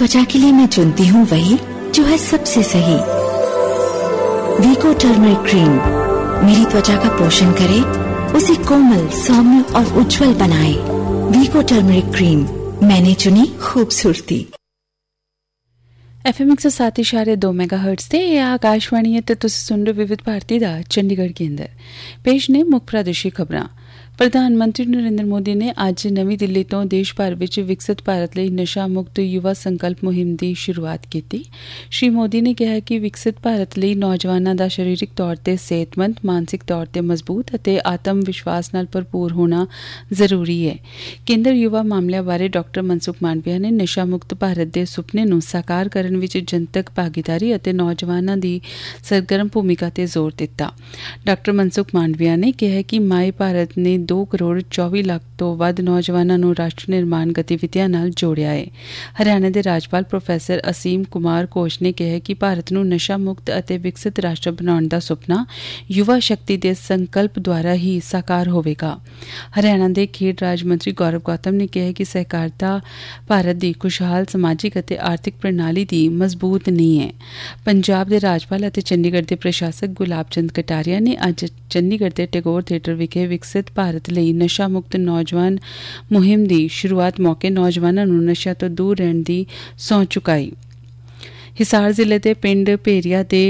त्वचा के लिए मैं चुनती हूँ वही जो है सबसे सही। वीको टर्मरिक क्रीम मेरी त्वचा का पोषण करे, उसे कोमल, सौम्य और उज्जवल बनाए। वीको टर्मरिक क्रीम, मैंने चुनी खूबसूरती। FM 107.2 ਮੈਗਾਹਰਟਜ਼ ਤੇ ਇਹ ਆਕਾਸ਼ਵਾਣੀ ਹੈ ਤੇ ਤੁਸੀਂ ਸੁਣ ਰਹੇ ਵਿਵਿਧ ਭਾਰਤੀ ਦਾ ਚੰਡੀਗੜ੍ਹ ਕੇਂਦਰ। ਪੇਸ਼ ਨੇ ਮੁੱਖ ਪ੍ਰਾਦੇਸ਼ਿਕ ਖਬਰਾਂ। ਪ੍ਰਧਾਨ ਮੰਤਰੀ ਨਰਿੰਦਰ ਮੋਦੀ ਨੇ ਅੱਜ ਨਵੀਂ ਦਿੱਲੀ ਤੋਂ ਦੇਸ਼ ਭਰ ਵਿੱਚ ਵਿਕਸਿਤ ਭਾਰਤ ਲਈ ਨਸ਼ਾ ਮੁਕਤ ਯੁਵਾ ਸੰਕਲਪ ਮੁਹਿੰਮ ਦੀ ਸ਼ੁਰੂਆਤ ਕੀਤੀ। ਸ਼੍ਰੀ ਮੋਦੀ ਨੇ ਕਿਹਾ ਕਿ ਵਿਕਸਿਤ ਭਾਰਤ ਲਈ ਨੌਜਵਾਨਾਂ ਦਾ ਸਰੀਰਕ ਤੌਰ ਤੇ ਸਿਹਤਮੰਦ, ਮਾਨਸਿਕ ਤੌਰ ਤੇ ਮਜ਼ਬੂਤ ਅਤੇ ਆਤਮ ਵਿਸ਼ਵਾਸ ਨਾਲ ਭਰਪੂਰ ਹੋਣਾ ਜ਼ਰੂਰੀ ਹੈ। ਕੇਂਦਰ ਯੁਵਾ ਮਾਮਲਿਆਂ ਬਾਰੇ ਡਾਕਟਰ ਮਨਸੁਖ ਮਾਂਡਵੀਆ ਨੇ ਨਸ਼ਾ ਮੁਕਤ ਭਾਰਤ ਦੇ ਸੁਪਨੇ ਨੂੰ ਸਾਕਾਰ ਕਰਨ ਵਿੱਚ ਜਨਤਕ ਭਾਗੀਦਾਰੀ ਅਤੇ ਨੌਜਵਾਨਾਂ ਦੀ ਸਰਗਰਮ ਭੂਮਿਕਾ ਤੇ ਜ਼ੋਰ ਦਿੱਤਾ। ਡਾਕਟਰ ਮਨਸੁਖ ਮਾਂਡਵੀਆ ਨੇ ਕਿਹਾ ਕਿ ਮਾਈ ਭਾਰਤ ਨੇ 2 ਕਰੋੜ 24 ਲੱਖ ਤੋਂ ਵੱਧ ਨੌਜਵਾਨਾਂ ਨੂੰ ਰਾਸ਼ਟਰ ਨਿਰਮਾਣ ਗਤੀਵਿਧੀਆਂ ਨਾਲ ਜੋੜਿਆ ਹੈ। ਹਰਿਆਣਾ ਦੇ ਰਾਜਪਾਲ ਪ੍ਰੋਫੈਸਰ ਅਸੀਮ ਕੁਮਾਰ ਘੋਸ਼ ਨੇ ਕਿਹਾ ਕਿ ਭਾਰਤ ਨੂੰ ਨਸ਼ਾ ਮੁਕਤ ਅਤੇ ਵਿਕਸਿਤ ਰਾਸ਼ਟਰ ਬਣਾਉਣ ਦਾ ਸੁਪਨਾ ਯੁਵਾ ਸ਼ਕਤੀ ਦੇ ਸੰਕਲਪ ਦੁਆਰਾ ਹੀ ਸਾਕਾਰ ਹੋਵੇਗਾ। ਹਰਿਆਣਾ ਦੇ ਖੇਡ ਰਾਜ ਮੰਤਰੀ ਗੌਰਵ ਗੌਤਮ ਨੇ ਕਿਹਾ ਕਿ ਸਹਿਕਾਰਤਾ ਭਾਰਤ ਦੀ ਖੁਸ਼ਹਾਲ ਸਮਾਜਿਕ ਅਤੇ ਆਰਥਿਕ ਪ੍ਰਣਾਲੀ ਦੀ ਮਜ਼ਬੂਤ ਨੀਂਹ ਹੈ। ਪੰਜਾਬ ਦੇ ਰਾਜਪਾਲ ਅਤੇ ਚੰਡੀਗੜ੍ਹ ਦੇ ਪ੍ਰਸ਼ਾਸਕ ਗੁਲਾਬ ਚੰਦ ਕਟਾਰੀਆ ਨੇ ਅੱਜ ਚੰਡੀਗੜ੍ਹ ਦੇ ਟੈਗੋਰ ਥੀਏਟਰ ਵਿਖੇ ਵਿਕਸਿਤ ਭਾਰਤ ਲਈ ਨਸ਼ਾ ਮੁਕਤ ਨੌਜਵਾਨ ਮੁਹਿੰਮ ਦੀ ਸ਼ੁਰੂਆਤ ਮੌਕੇ ਨੌਜਵਾਨਾਂ ਨੂੰ ਨਸ਼ਿਆਂ ਤੋਂ ਦੂਰ ਰਹਿਣ ਦੀ ਸਹੁੰ ਚੁਕਾਈ। ਹਿਸਾਰ ਜ਼ਿਲ੍ਹੇ ਦੇ ਪਿੰਡ ਭੇਰੀਆ ਦੇ